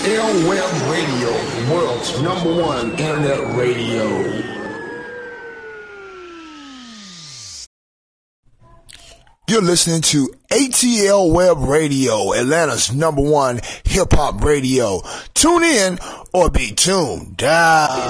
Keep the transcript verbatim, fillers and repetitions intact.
L Web Radio, the world's number one internet radio. You're listening to A T L Web Radio, Atlanta's number one hip-hop radio. Tune in or be tuned out.